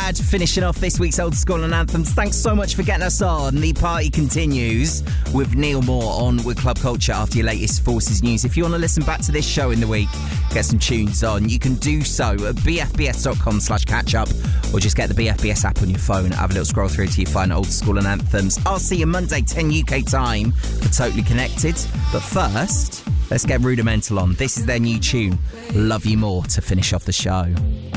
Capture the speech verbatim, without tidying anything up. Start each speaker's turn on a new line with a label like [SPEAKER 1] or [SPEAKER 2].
[SPEAKER 1] Brad finishing off this week's Old School and Anthems. Thanks so much for getting us on. The party continues with Neil Moore on with Club Culture after your latest Forces news. If you want to listen back to this show in the week, get some tunes on, you can do so at b f b s dot com slash catch up, or just get the B F B S app on your phone. Have a little scroll through till you find Old School and Anthems. I'll see you Monday, ten U K time for Totally Connected. But first, let's get Rudimental on. This is their new tune, Love You More, to finish off the show.